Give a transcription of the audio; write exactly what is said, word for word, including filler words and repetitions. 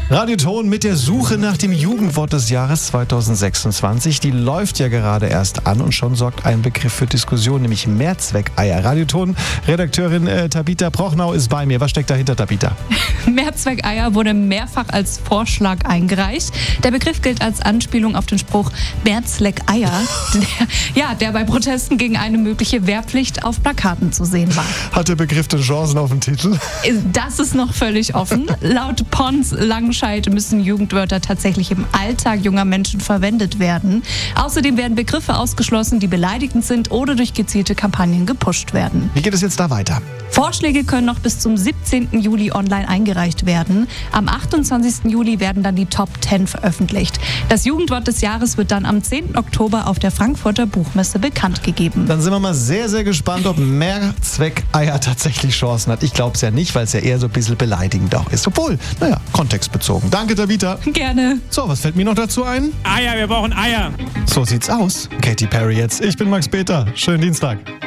Radioton mit der Suche nach dem Jugendwort des Jahres zweitausendsechsundzwanzig. Die läuft ja gerade erst an und schon sorgt ein Begriff für Diskussion, nämlich Mehrzweckeier. Radioton-Redakteurin äh, Tabita Prochnau ist bei mir. Was steckt dahinter, Tabita? Mehrzweckeier wurde mehrfach als Vorschlag eingereicht. Der Begriff gilt als Anspielung auf den Spruch Mehrzweckeier, der, ja, der bei Protesten gegen eine mögliche Wehrpflicht auf Plakaten zu sehen war. Hat der Begriff denn Chancen auf den Titel? Das ist noch völlig offen. Laut Pons Langenscheid müssen Jugendwörter tatsächlich im Alltag junger Menschen verwendet werden. Außerdem werden Begriffe ausgeschlossen, die beleidigend sind oder durch gezielte Kampagnen gepusht werden. Wie geht es jetzt da weiter? Vorschläge können noch bis zum siebzehnten Juli online eingereicht werden. Am achtundzwanzigsten Juli werden dann die Top zehn veröffentlicht. Das Jugendwort des Jahres wird dann am zehnten Oktober auf der Frankfurter Buchmesse bekannt gegeben. Dann sind wir mal sehr, sehr gespannt, ob Mehrzweckeier tatsächlich Chancen hat. Ich glaube es ja nicht, weil es ja eher so ein bisschen beleidigend auch ist. Obwohl, naja, kontextbezogen. Danke, Tabita. Gerne. So, was fällt mir noch dazu ein? Eier, wir brauchen Eier. So sieht's aus. Katy Perry jetzt. Ich bin Max Peter. Schönen Dienstag.